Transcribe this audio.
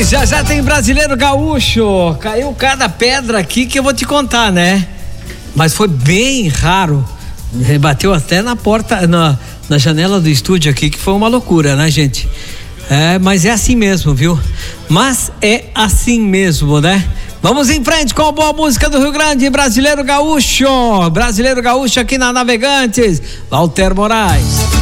Já já tem Brasileiro Gaúcho. Caiu cada pedra aqui que eu vou te contar, né? Mas foi bem raro. Bateu até na porta, na janela do estúdio aqui, que foi uma loucura, né, gente? Mas é assim mesmo, viu? Mas é assim mesmo, né? Vamos em frente com a boa música do Rio Grande, Brasileiro Gaúcho. Brasileiro Gaúcho aqui na Navegantes. Walter Moraes.